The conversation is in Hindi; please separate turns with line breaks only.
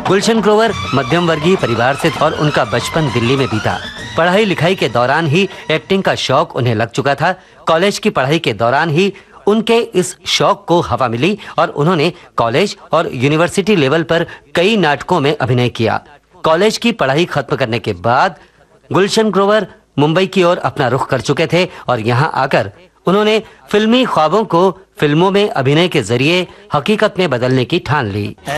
गुलशन ग्रोवर मध्यम वर्गीय परिवार से और उनका बचपन दिल्ली में बीता। पढ़ाई लिखाई के दौरान ही एक्टिंग का शौक उन्हें लग चुका था। कॉलेज की पढ़ाई के दौरान ही उनके इस शौक को हवा मिली और उन्होंने कॉलेज और यूनिवर्सिटी लेवल पर कई नाटकों में अभिनय किया। कॉलेज की पढ़ाई खत्म करने के बाद गुलशन ग्रोवर मुंबई की ओर अपना रुख कर चुके थे और यहाँ आकर उन्होंने फिल्मी ख्वाबों को फिल्मों में अभिनय के जरिए हकीकत में बदलने की ठान ली।